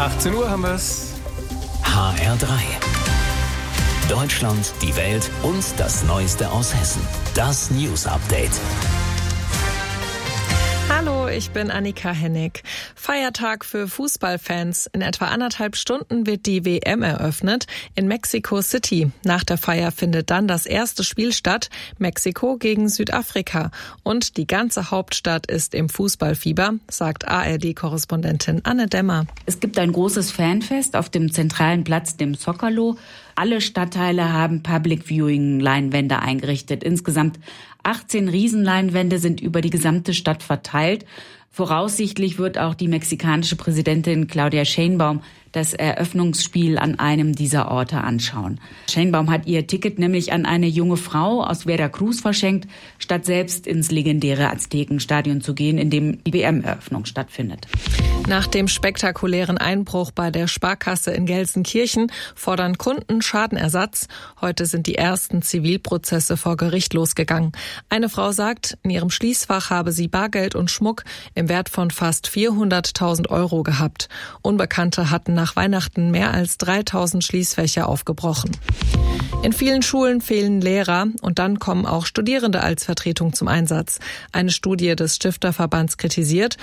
18 Uhr haben wir es. HR3. Deutschland, die Welt und das Neueste aus Hessen. Das News Update. Hallo, ich bin Annika Hennig. Feiertag für Fußballfans. In etwa 1,5 Stunden wird die WM eröffnet in Mexico City. Nach der Feier findet dann das erste Spiel statt, Mexiko gegen Südafrika. Und die ganze Hauptstadt ist im Fußballfieber, sagt ARD-Korrespondentin Anne Demmer. Es gibt ein großes Fanfest auf dem zentralen Platz, dem Zócalo. Alle Stadtteile haben Public-Viewing-Leinwände eingerichtet. Insgesamt 18 Riesenleinwände sind über die gesamte Stadt verteilt. Voraussichtlich wird auch die mexikanische Präsidentin Claudia Sheinbaum das Eröffnungsspiel an einem dieser Orte anschauen. Sheinbaum hat ihr Ticket nämlich an eine junge Frau aus Veracruz verschenkt, statt selbst ins legendäre Aztekenstadion zu gehen, in dem die WM-Eröffnung stattfindet. Nach dem spektakulären Einbruch bei der Sparkasse in Gelsenkirchen fordern Kunden Schadenersatz. Heute sind die ersten Zivilprozesse vor Gericht losgegangen. Eine Frau sagt, in ihrem Schließfach habe sie Bargeld und Schmuck im Wert von fast 400.000 € gehabt. Unbekannte hatten nach Weihnachten mehr als 3.000 Schließfächer aufgebrochen. In vielen Schulen fehlen Lehrer und dann kommen auch Studierende als Vertretung zum Einsatz. Eine Studie des Stifterverbands kritisiert,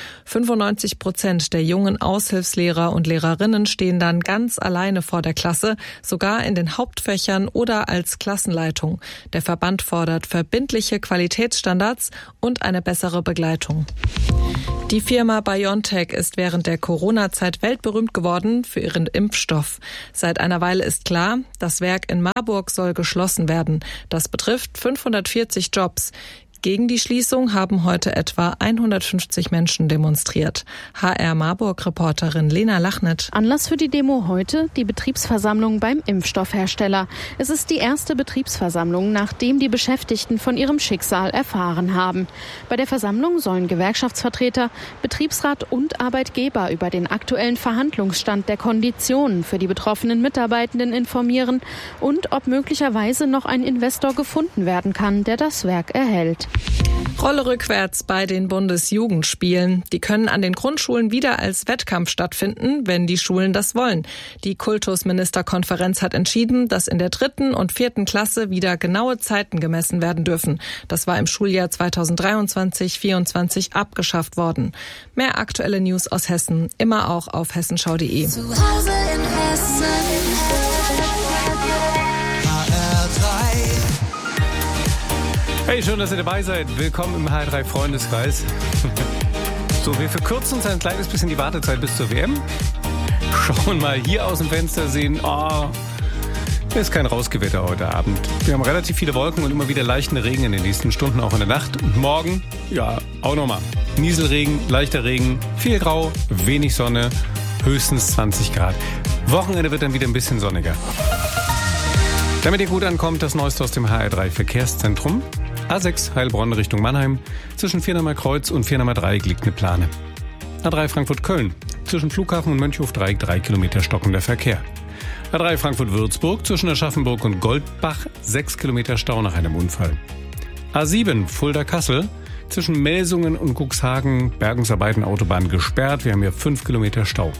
95% der jungen Aushilfslehrer und Lehrerinnen stehen dann ganz alleine vor der Klasse, sogar in den Hauptfächern oder als Klassenleitung. Der Verband fordert verbindliche Qualitätsstandards und eine bessere Begleitung. Die Firma BioNTech ist während der Corona-Zeit weltberühmt geworden für ihren Impfstoff. Seit einer Weile ist klar, das Werk in Marburg soll geschlossen werden. Das betrifft 540 Jobs. Gegen die Schließung haben heute etwa 150 Menschen demonstriert. HR Marburg-Reporterin Lena Lachnet. Anlass für die Demo heute die Betriebsversammlung beim Impfstoffhersteller. Es ist die erste Betriebsversammlung, nachdem die Beschäftigten von ihrem Schicksal erfahren haben. Bei der Versammlung sollen Gewerkschaftsvertreter, Betriebsrat und Arbeitgeber über den aktuellen Verhandlungsstand der Konditionen für die betroffenen Mitarbeitenden informieren und ob möglicherweise noch ein Investor gefunden werden kann, der das Werk erhält. Rolle rückwärts bei den Bundesjugendspielen. Die können an den Grundschulen wieder als Wettkampf stattfinden, wenn die Schulen das wollen. Die Kultusministerkonferenz hat entschieden, dass in der 3. und 4. Klasse wieder genaue Zeiten gemessen werden dürfen. Das war im Schuljahr 2023/24 abgeschafft worden. Mehr aktuelle News aus Hessen, immer auch auf hessenschau.de. Zu Hause in Hessen. Hey, schön, dass ihr dabei seid. Willkommen im HR3 Freundeskreis. So, wir verkürzen uns ein kleines bisschen die Wartezeit bis zur WM. Schauen mal hier aus dem Fenster, sehen, ist kein Rausgewitter heute Abend. Wir haben relativ viele Wolken und immer wieder leichten Regen in den nächsten Stunden, auch in der Nacht. Und morgen, ja, auch nochmal. Nieselregen, leichter Regen, viel Grau, wenig Sonne, höchstens 20 Grad. Wochenende wird dann wieder ein bisschen sonniger. Damit ihr gut ankommt, das Neueste aus dem HR3 Verkehrszentrum. A6 Heilbronn Richtung Mannheim. Zwischen Viernheimer Kreuz und Viernheimer Dreieck liegt eine Plane. A3 Frankfurt-Köln. Zwischen Flughafen und Mönchhof-Dreieck 3 Kilometer stockender Verkehr. A3 Frankfurt-Würzburg. Zwischen Aschaffenburg und Goldbach 6 Kilometer Stau nach einem Unfall. A7 Fulda-Kassel. Zwischen Melsungen und Cuxhagen Bergungsarbeiten Autobahn gesperrt. Wir haben hier 5 Kilometer Stau.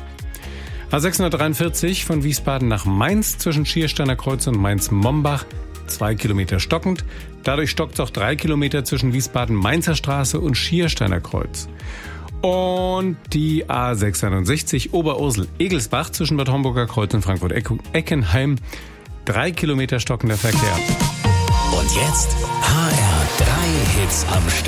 A643 von Wiesbaden nach Mainz zwischen Schiersteiner Kreuz und Mainz-Mombach 2 Kilometer stockend. Dadurch stockt es auch 3 Kilometer zwischen Wiesbaden-Mainzer Straße und Schiersteiner Kreuz. Und die A661 Oberursel-Egelsbach zwischen Bad Homburger Kreuz und Frankfurt-Eckenheim 3 Kilometer stockender Verkehr. Und jetzt HR3 Hits am Stück.